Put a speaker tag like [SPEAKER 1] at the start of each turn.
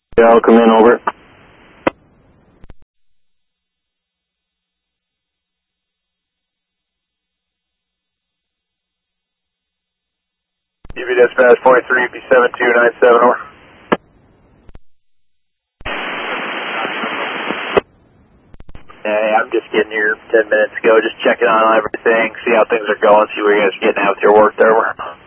[SPEAKER 1] Yeah, I'll come in, over.
[SPEAKER 2] UV dispatch 43, B7297, over. Hey, I'm just getting here 10 minutes ago, just checking on everything, see how things are going, see where you guys are getting at with your work there, over.